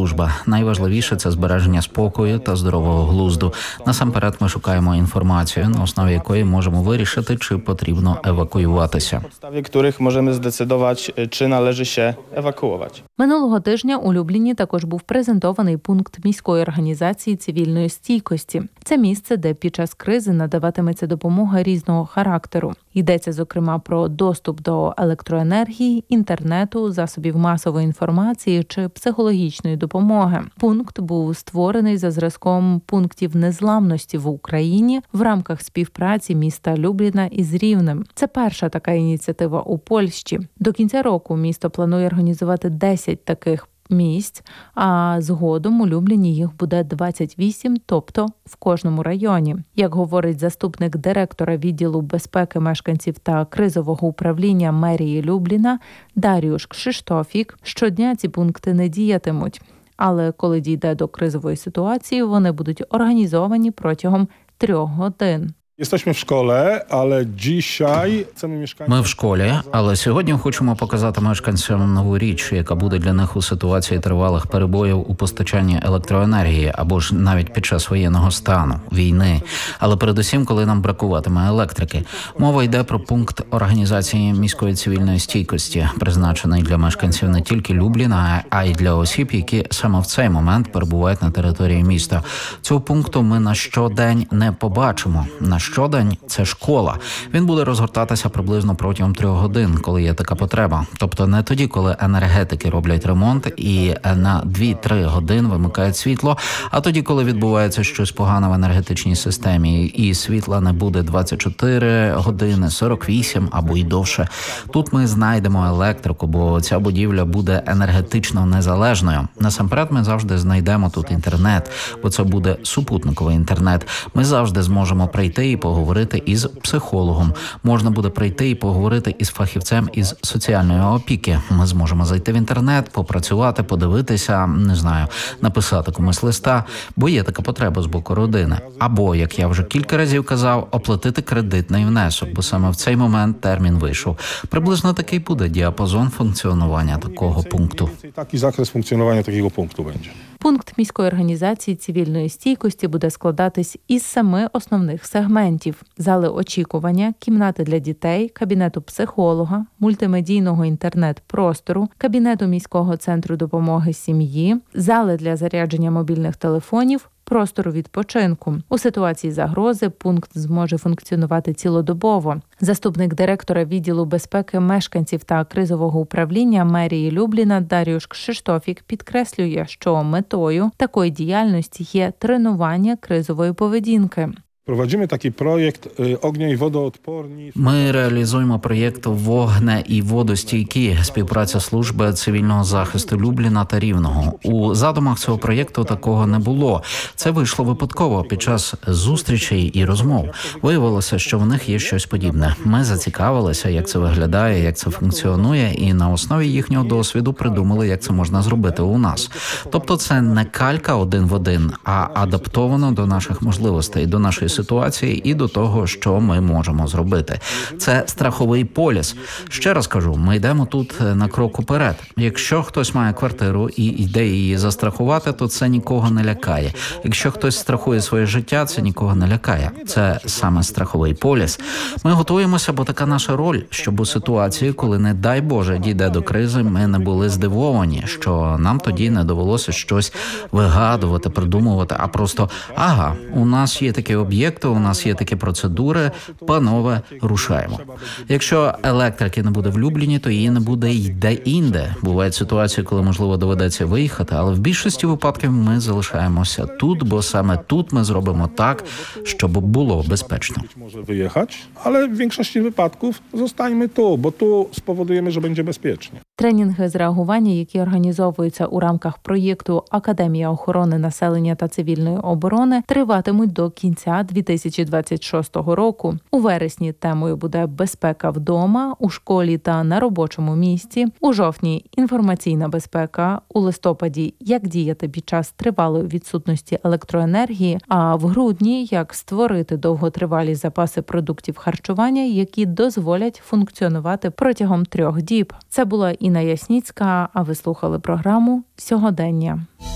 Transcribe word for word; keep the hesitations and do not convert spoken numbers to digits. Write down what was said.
служба. Найважливіше – це збереження спокою та здорового глузду. Насамперед ми шукаємо інформацію, на основі якої можемо вирішити, чи потрібно евакуюватися. На підставі яких можемо здецидувати, чи належить się евакуювати. Минулого тижня у Любліні також був презентований пункт міської організації цивільної стійкості. Це місце, де під час кризи надаватиметься допомога різного характеру. Йдеться, зокрема, про доступ до електроенергії, інтернету, засобів масової інформації чи психологічної допомоги. Пункт був створений за зразком пунктів незламності в Україні в рамках співпраці міста Любліна із Рівнем. Це перша така ініціатива у Польщі. До кінця року місто планує організувати десять таких місць, а згодом у Любліні їх буде двадцять вісім, тобто в кожному районі. Як говорить заступник директора відділу безпеки мешканців та кризового управління мерії Любліна Даріуш Кшиштофік, щодня ці пункти не діятимуть. Але коли дійде до кризової ситуації, вони будуть організовані протягом трьох годин. Jesteśmy w szkole, ale dzisiaj chcemy mieszkańcom... Ми в школі, але сьогодні хочемо показати мешканцям нову річ, яка буде для них у ситуації тривалих перебоїв у постачанні електроенергії або ж навіть під час воєнного стану, війни. Але передусім, коли нам бракуватиме електрики. Мова йде про пункт організації міської цивільної стійкості, призначений для мешканців не тільки Любліна, а й для осіб, які саме в цей момент перебувають на території міста. Цього пункту ми на щодень не побачимо. На щодень – це школа. Він буде розгортатися приблизно протягом трьох годин, коли є така потреба. Тобто не тоді, коли енергетики роблять ремонт і на дві-три години вимикають світло, а тоді, коли відбувається щось погане в енергетичній системі і світла не буде двадцять чотири години, сорок вісім або й довше. Тут ми знайдемо електрику, бо ця будівля буде енергетично незалежною. Насамперед ми завжди знайдемо тут інтернет, бо це буде супутниковий інтернет. Ми завжди зможемо прийти і поговорити із психологом. Можна буде прийти і поговорити із фахівцем із соціальної опіки. Ми зможемо зайти в інтернет, попрацювати, подивитися, не знаю, написати комусь листа, бо є така потреба з боку родини. Або, як я вже кілька разів казав, оплатити кредитний внесок, бо саме в цей момент термін вийшов. Приблизно такий буде діапазон функціонування такого пункту. Taki zakres funkcjonowania takiego punktu będzie. Пункт міської організації цивільної стійкості буде складатись із семи основних сегментів: зали очікування, кімнати для дітей, кабінету психолога, мультимедійного інтернет-простору, кабінету міського центру допомоги сім'ї, зали для зарядження мобільних телефонів, простору відпочинку. У ситуації загрози пункт зможе функціонувати цілодобово. Заступник директора відділу безпеки мешканців та кризового управління мерії Любліна Даріуш Кшиштофік підкреслює, що метою такої діяльності є тренування кризової поведінки. Prowadzimy taki projekt ognia i wodoodporni. Ми реалізуємо проєкт «Вогне і водостійкі» – співпраця служби цивільного захисту Любліна та Рівного. У задумах цього проєкту такого не було. Це вийшло випадково під час зустрічей і розмов. Виявилося, що в них є щось подібне. Ми зацікавилися, як це виглядає, як це функціонує, і на основі їхнього досвіду придумали, як це можна зробити у нас. Тобто це не калька один в один, а адаптовано до наших можливостей, до нашої ситуації і до того, що ми можемо зробити. Це страховий поліс. Ще раз кажу, ми йдемо тут на крок уперед. Якщо хтось має квартиру і йде її застрахувати, то це нікого не лякає. Якщо хтось страхує своє життя, це нікого не лякає. Це саме страховий поліс. Ми готуємося, бо така наша роль, щоб у ситуації, коли, не дай Боже, дійде до кризи, ми не були здивовані, що нам тоді не довелося щось вигадувати, придумувати, а просто «ага, у нас є такий об'єкт, у нас є такі процедури, панове, рушаємо». Якщо електрики не буде в Любліні, то її не буде й де-інде. Бувають ситуації, коли, можливо, доведеться виїхати, але в більшості випадків ми залишаємося тут, бо саме тут ми зробимо так, щоб було безпечно. Może wyjechać, ale w większości wypadków zostańmy tu, bo tu spowodujemy, że będzie bezpiecznie. Тренінги з реагування, які організовуються у рамках проєкту «Академія охорони населення та цивільної оборони», триватимуть до кінця дві тисячі двадцять шостого року. У вересні темою буде безпека вдома, у школі та на робочому місці. У жовтні – інформаційна безпека. У листопаді – як діяти під час тривалої відсутності електроенергії. А в грудні – як створити довготривалі запаси продуктів харчування, які дозволять функціонувати протягом трьох діб. Це була Інна Ясніцька, а ви слухали програму «Сьогодення».